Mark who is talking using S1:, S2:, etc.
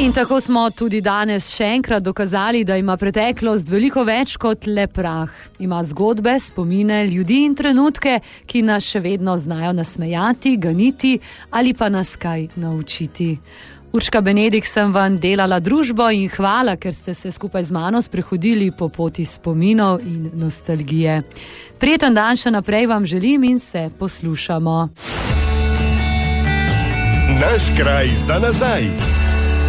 S1: In tako smo tudi danes še enkrat dokazali, da ima preteklost veliko več kot le prah. Ima zgodbe, spomine, ljudi in trenutke, ki nas še vedno znajo nasmejati, ganiti ali pa nas kaj naučiti. Urška Benedikt sem vam delala družbo in hvala, ker ste se skupaj z mano sprehodili po poti spominov in nostalgije. Prijeten dan še naprej vam želim in se poslušamo.
S2: Naš kraj za nazaj.